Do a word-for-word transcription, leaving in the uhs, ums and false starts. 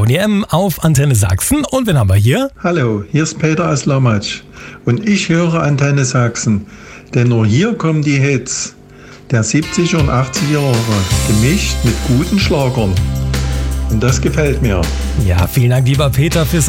Company M auf Antenne Sachsen. Und wen haben wir hier? Hallo, hier ist Peter aus Lommatsch. Und ich höre Antenne Sachsen. Denn nur hier kommen die Hits der siebziger und achtziger Jahre, gemischt mit guten Schlagern. Und das gefällt mir. Ja, vielen Dank, lieber Peter, fürs